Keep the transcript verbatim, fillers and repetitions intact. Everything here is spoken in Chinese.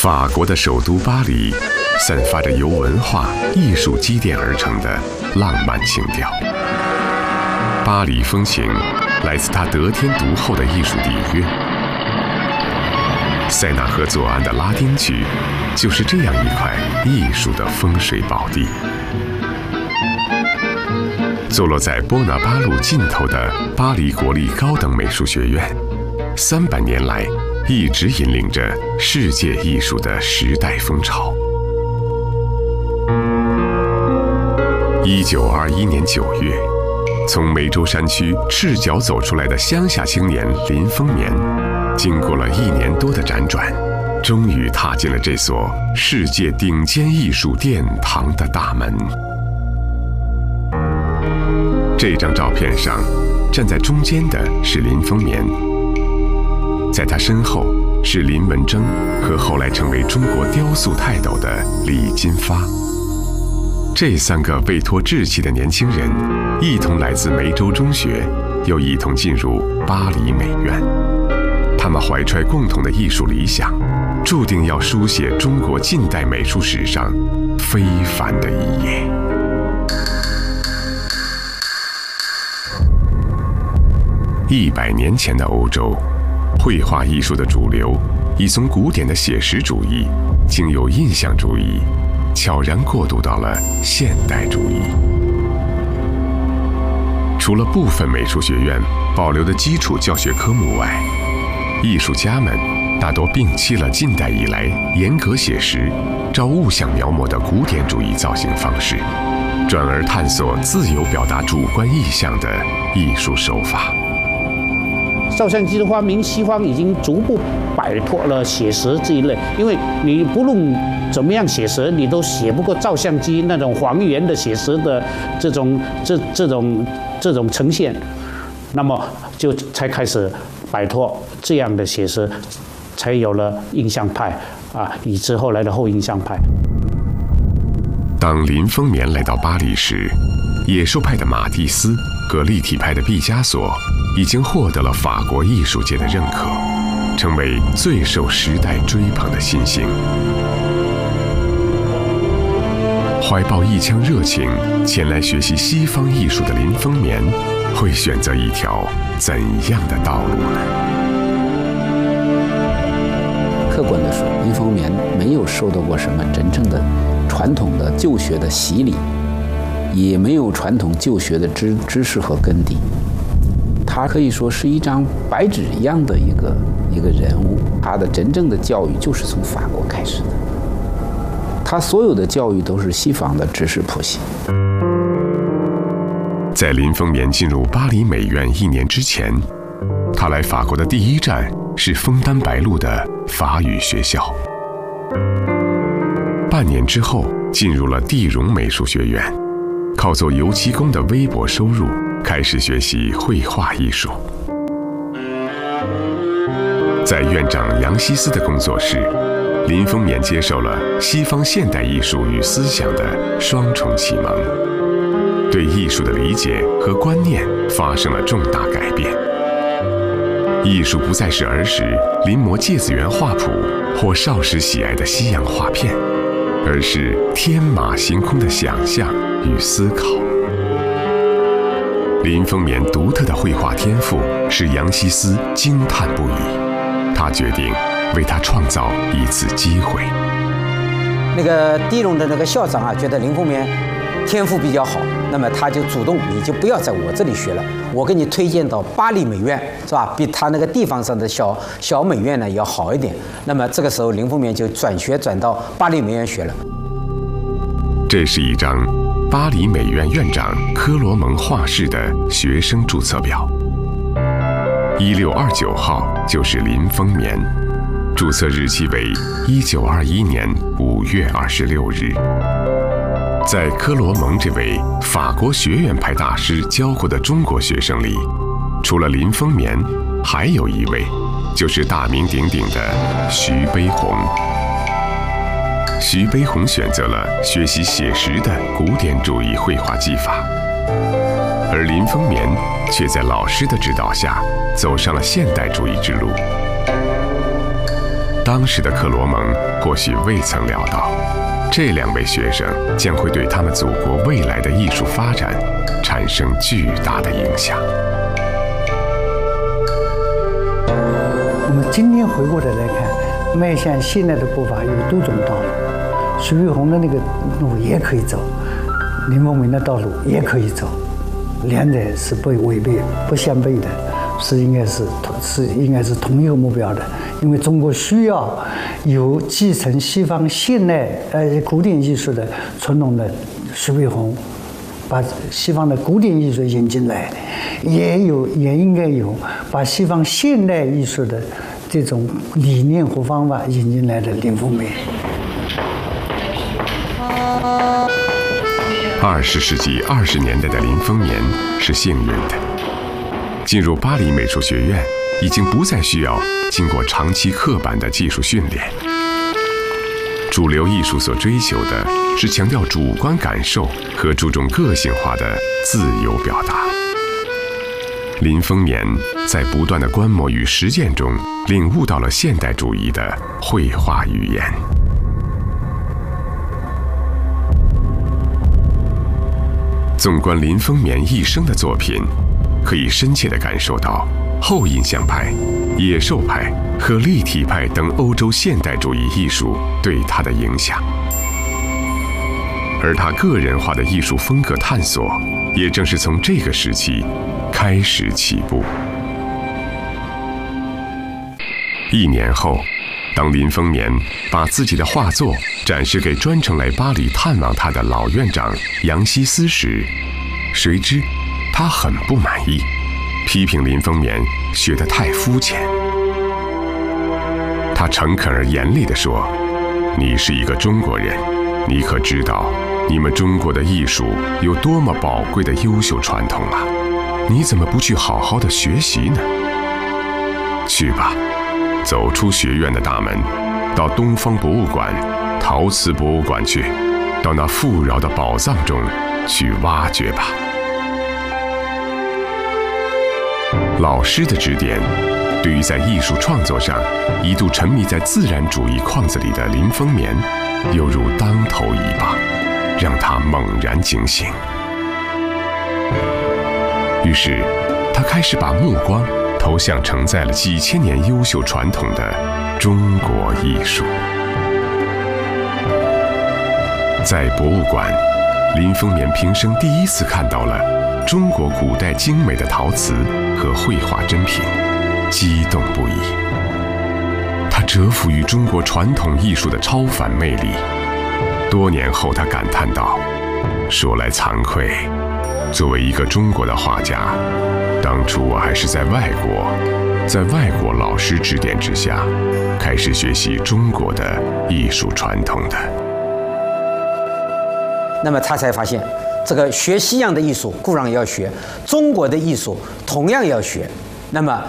法国的首都巴黎，散发着由文化艺术积淀而成的浪漫情调。巴黎风情来自它得天独厚的艺术底蕴。塞纳河左岸的拉丁区，就是这样一块艺术的风水宝地。坐落在波拿巴路尽头的巴黎国立高等美术学院，三百年来一直引领着世界艺术的时代风潮。一九二一年九月，从梅州山区赤脚走出来的乡下青年林风眠，经过了一年多的辗转，终于踏进了这所世界顶尖艺术殿堂的大门。这张照片上，站在中间的是林风眠，在他身后是林文征和后来成为中国雕塑泰斗的李金发。这三个未脱稚气的年轻人，一同来自梅州中学，又一同进入巴黎美院。他们怀揣共同的艺术理想，注定要书写中国近代美术史上非凡的一页。一百年前的欧洲，绘画艺术的主流已从古典的写实主义，经由印象主义，悄然过渡到了现代主义。除了部分美术学院保留的基础教学科目外，艺术家们大多摒弃了近代以来严格写实、照物象描摹的古典主义造型方式，转而探索自由表达主观意象的艺术手法。 照相机的发明，西方已经逐步摆脱了写实这一类，因为你不论怎么样写实，你都写不过照相机那种还原的写实的这种这这种这种呈现，那么就才开始摆脱这样的写实，才有了印象派啊，以至后来的后印象派。 当林风眠来到巴黎时，野兽派的马蒂斯和立体派的毕加索已经获得了法国艺术界的认可，成为最受时代追捧的新星。怀抱一腔热情前来学习西方艺术的林风眠，会选择一条怎样的道路呢？ 客观地说，林风眠没有受到过什么真正的传统的旧学的洗礼，也没有传统旧学的知知识和根底。他可以说是一张白纸一样的一个一个人物，他的真正的教育就是从法国开始的，他所有的教育都是西方的知识谱系。 在林风眠进入巴黎美院一年之前，他来法国的第一站是枫丹白露的法语学校。半年之后，进入了地荣美术学院，靠做油漆工的微薄收入，开始学习绘画艺术。在院长杨希思的工作室，林风眠接受了西方现代艺术与思想的双重启蒙，对艺术的理解和观念发生了重大改变。艺术不再是儿时临摹芥子园画谱或少时喜爱的西洋画片，而是天马行空的想象与思考。林风眠独特的绘画天赋使杨希思惊叹不已，他决定为他创造一次机会。 那个地荣的那个校长啊，觉得林风眠天赋比较好，那么他就主动，你就不要在我这里学了，我给你推荐到巴黎美院，是吧？比他那个地方上的小小美院呢要好一点。那么这个时候，林风眠就转学转到巴黎美院学了。 这是一张巴黎美院院长科罗蒙画室的学生注册表，一六二九号就是林风眠，注册日期为一九二一年五月二十六日。在科罗蒙这位法国学院派大师教过的中国学生里，除了林风眠，还有一位，就是大名鼎鼎的徐悲鸿。徐悲鸿选择了学习写实的古典主义绘画技法，而林风眠却在老师的指导下走上了现代主义之路。 当时的克罗蒙或许未曾料到，这两位学生将会对他们祖国未来的艺术发展产生巨大的影响。 我们今天回过头来看，迈向现代的步伐有多种道路，徐悲鸿的那个路也可以走，林风眠的道路也可以走，两者是不违背、不相悖的，是应该是是应该是同一个目标的。因为中国需要有继承西方现代呃古典艺术的传统的徐悲鸿，把西方的古典艺术引进来，也有也应该有把西方现代艺术的这种理念和方法引进来的林风眠。 二十世纪二十年代的林风眠是幸运的，进入巴黎美术学院已经不再需要经过长期刻板的技术训练。主流艺术所追求的是强调主观感受和注重个性化的自由表达。林风眠在不断的观摩与实践中，领悟到了现代主义的绘画语言。纵观林风眠一生的作品，可以深切地感受到后印象派、野兽派和立体派等欧洲现代主义艺术对他的影响，而他个人化的艺术风格探索，也正是从这个时期开始起步。一年后，当林风眠把自己的画作展示给专程来巴黎探望他的老院长杨希思时，谁知他很不满意，批评林风眠学得太肤浅。他诚恳而严厉地说：“你是一个中国人，你可知道你们中国的艺术有多么宝贵的优秀传统啊？你怎么不去好好的学习呢？去吧，走出学院的大门，到东方博物馆、陶瓷博物馆去，到那富饶的宝藏中去挖掘吧。”老师的指点，对于在艺术创作上一度沉迷在自然主义框子里的林风眠，犹如当头一棒，让他猛然惊醒。于是，他开始把目光投向承载了几千年优秀传统的中国艺术。在博物馆，林风眠平生第一次看到了中国古代精美的陶瓷和绘画珍品，激动不已。他折服于中国传统艺术的超凡魅力。多年后，他感叹道：“说来惭愧，作为一个中国的画家，当初我还是在外国，在外国老师指点之下，开始学习中国的艺术传统的。” 那么他才发现，这个学西洋的艺术固然要学，中国的艺术同样要学。那么